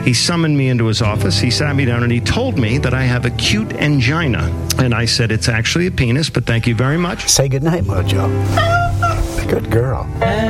He summoned me into his office. He sat me down and he told me that I have acute angina. And I said, it's actually a penis, but thank you very much. Say goodnight, Mojo. Good girl.